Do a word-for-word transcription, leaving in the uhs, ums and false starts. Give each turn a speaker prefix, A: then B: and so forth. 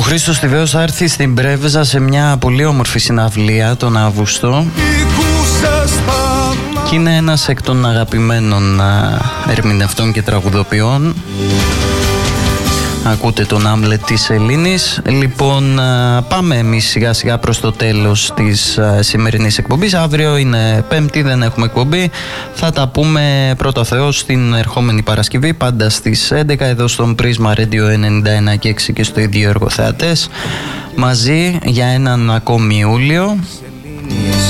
A: Χρήστος Τιβαίος θα έρθει στην Πρέβεζα σε μια πολύ όμορφη συναυλία τον Αύγουστο και είναι ένας εκ των αγαπημένων ερμηνευτών και τραγουδοποιών. Ακούτε τον Άμλετ της Ελλήνης. Λοιπόν, πάμε εμείς σιγά σιγά προς το τέλος της σημερινής εκπομπής. Αύριο είναι Πέμπτη, δεν έχουμε εκπομπή. Θα τα πούμε πρώτα Θεός στην ερχόμενη Παρασκευή, πάντα στις έντεκα εδώ στον Πρίσμα Radio ενενήντα ένα και έξι και στο ίδιο έργο θεατές, μαζί για έναν ακόμη Ιούλιο.